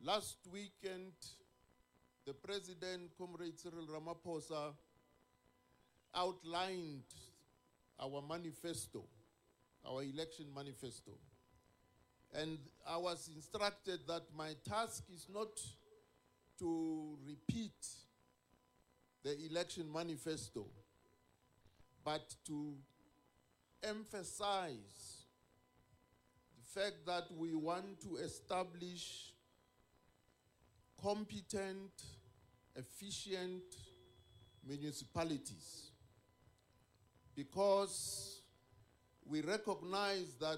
Last weekend, the President, Comrade Cyril Ramaphosa, outlined our manifesto, our election manifesto. And I was instructed that my task is not to repeat the election manifesto, but to emphasize the fact that we want to establish competent, efficient municipalities, because we recognize that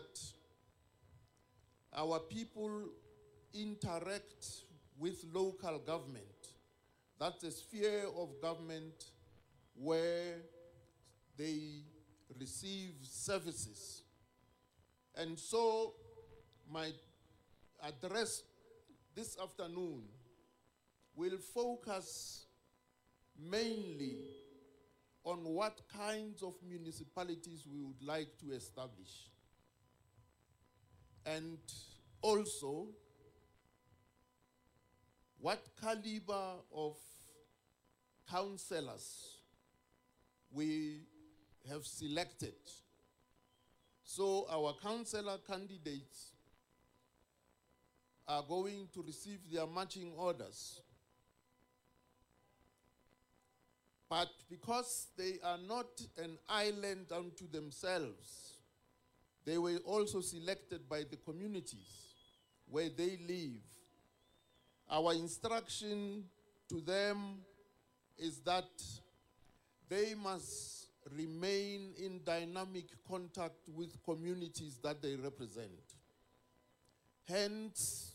our people interact with local government. That's a sphere of government where they receive services. And so my address this afternoon will focus mainly on what kinds of municipalities we would like to establish, and also what caliber of councillors we have selected. So our councillor candidates are going to receive their marching orders. But because they are not an island unto themselves, they were also selected by the communities where they live. Our instruction to them is that they must remain in dynamic contact with communities that they represent. Hence,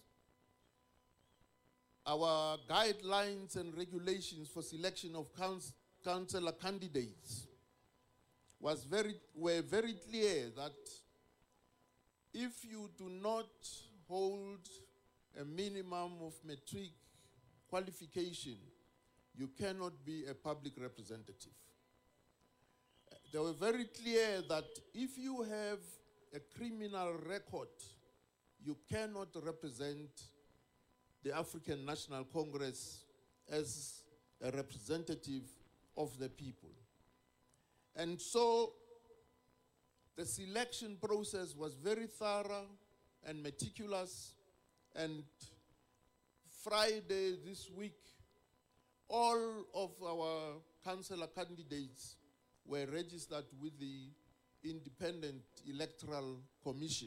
our guidelines and regulations for selection of councillor candidates were very clear that if you do not hold a minimum of matric qualification, you cannot be a public representative. They were very clear that if you have a criminal record, you cannot represent the African National Congress as a representative of the people. And so the selection process was very thorough and meticulous, and Friday this week, all of our councillor candidates were registered with the Independent Electoral Commission.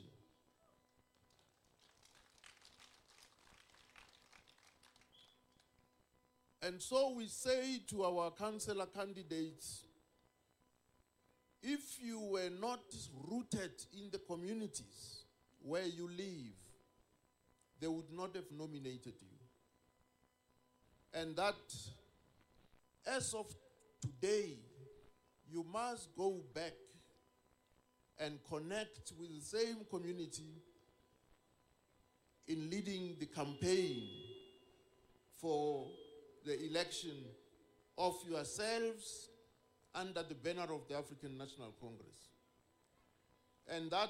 And so we say to our councillor candidates, if you were not rooted in the communities where you live, they would not have nominated you. And that as of today, you must go back and connect with the same community in leading the campaign for the election of yourselves under the banner of the African National Congress. And that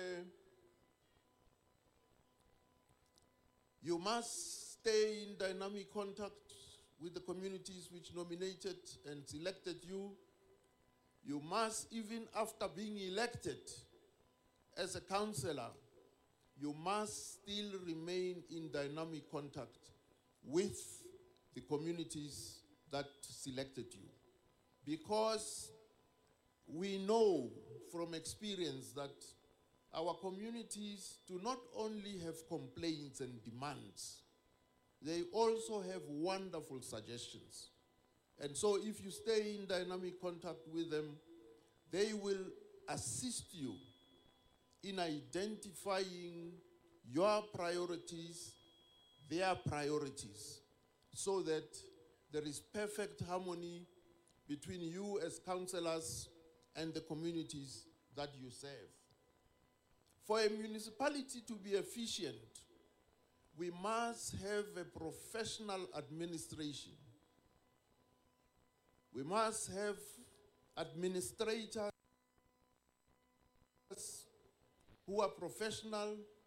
you must stay in dynamic contact with the communities which nominated and selected you. You must, even after being elected as a councillor, you must still remain in dynamic contact with the communities that selected you. Because we know from experience that our communities do not only have complaints and demands, they also have wonderful suggestions. And so if you stay in dynamic contact with them, they will assist you in identifying your priorities, their priorities, so that there is perfect harmony between you as councillors and the communities that you serve. For a municipality to be efficient, we must have a professional administration. We must have administrators who are professional,